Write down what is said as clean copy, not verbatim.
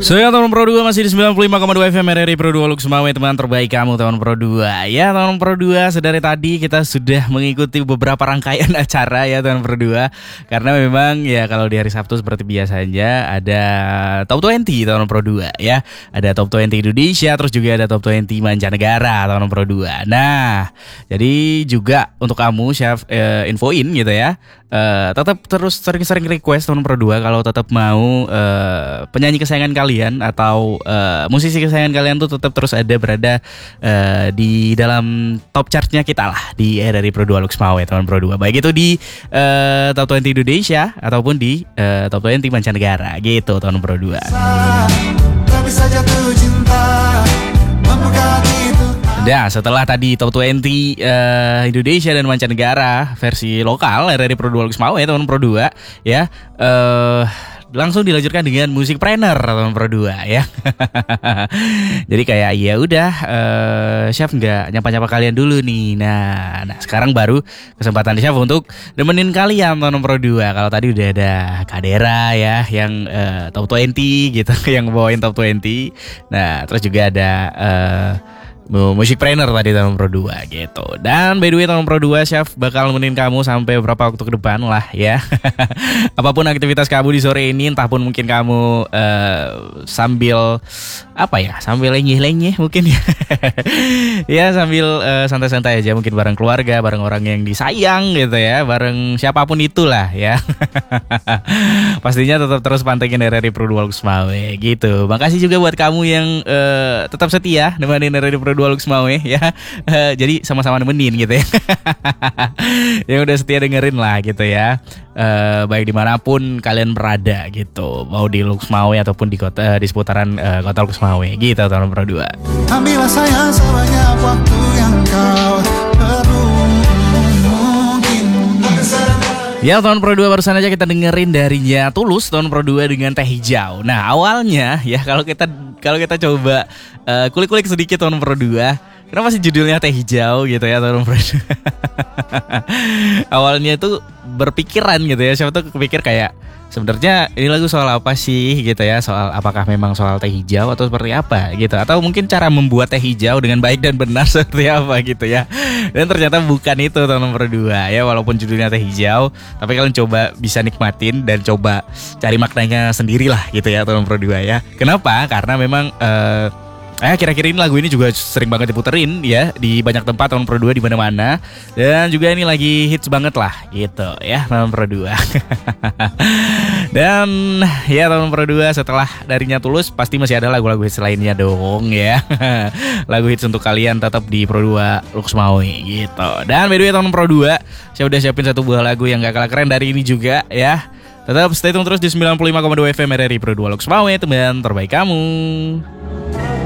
Saya Tahun Pro 2 masih di 95,2 FM RRI Pro 2 Lux Mawe, teman terbaik kamu Tahun Pro 2. Ya Tahun Pro 2, sedari tadi kita sudah mengikuti beberapa rangkaian acara ya Tahun Pro 2. Karena memang ya kalau di hari Sabtu seperti biasanya ada Top 20 Tahun Pro 2 ya. Ada Top 20 Indonesia, terus juga ada Top 20 mancanegara Tahun Pro 2. Nah, jadi juga untuk kamu Chef infoin gitu ya. Tetap terus sering-sering request Tahun Pro 2 kalau tetap mau penyanyi kesayangan kalian atau musisi kesayangan kalian tuh tetap terus berada di dalam top chartnya kita lah di RRI Pro 2 Lux Mawe Tahun Pro 2. Baik itu di Top 20 Indonesia ataupun di Top 20 mancanegara gitu Tahun Pro 2. Nah, setelah tadi Top 20 Indonesia dan mancanegara versi lokal RRI Pro 2 Lux Mawe Tahun Pro 2 ya, langsung dilanjutkan dengan Musikpreneur Tahun Pro 2 ya. Jadi kayak ya udah, Chef nggak nyapa-nyapa kalian dulu nih. Nah sekarang baru kesempatan Chef untuk nemenin kalian Tahun Pro 2. Kalau tadi udah ada Kadera ya yang Top 20 gitu yang bawain Top 20. Nah terus juga ada Musikpreneur tadi Tahun Pro 2 gitu. Dan by the way Tahun Pro 2 Chef bakal nemenin kamu sampai beberapa waktu ke depan lah ya. Apapun aktivitas kamu di sore ini, entah pun mungkin kamu sambil sambil lenyeh-lenyeh mungkin ya. Ya sambil santai-santai aja mungkin bareng keluarga, bareng orang yang disayang gitu ya, bareng siapapun itulah ya. Pastinya tetap terus pantengin RRI Pro 2 Lux Mawe gitu. Makasih juga buat kamu yang tetap setia nemenin RRI Pro 2 Lux Mawe ya. Jadi sama-sama nemenin gitu ya. Yang udah setia dengerin lah gitu ya. Baik dimanapun kalian berada gitu, mau di Lux Mawe ataupun di kota, di seputaran kota Lux Mawe gitu Tahun Pro 2. Ambillah saya sebanyak waktu yang kau perlu. Ya Tahun Pro 2 barusan aja kita dengerin darinya Tulus Tahun Pro 2 dengan Teh Hijau. Nah awalnya ya kalau kita coba kulik-kulik sedikit Tahun Pro 2, kenapa sih judulnya Teh Hijau gitu ya Tahun Pro 2. Awalnya itu berpikiran gitu ya, siapa tuh kepikir kayak sebenarnya ini lagu soal apa sih gitu ya, soal apakah memang soal teh hijau atau seperti apa gitu, atau mungkin cara membuat teh hijau dengan baik dan benar seperti apa gitu ya. Dan ternyata bukan itu Tahun Pro 2 ya, walaupun judulnya teh hijau tapi kalian coba bisa nikmatin dan coba cari maknanya sendiri lah gitu ya Tahun Pro 2 ya. Kenapa? Karena memang kira-kira ini lagu ini juga sering banget diputerin ya di banyak tempat Tahun Pro 2 di mana-mana, dan juga ini lagi hits banget lah gitu ya Tahun Pro 2. Dan ya Tahun Pro 2 setelah darinya Tulus pasti masih ada lagu-lagu hits lainnya dong ya. Lagu hits untuk kalian tetap di Pro 2 Lux Mawe gitu. Dan by the way Tahun Pro 2 saya udah siapin satu buah lagu yang gak kalah keren dari ini juga ya. Tetap stay tune terus di 95,2 FM RRI Pro 2 Lux Mawe, teman terbaik kamu.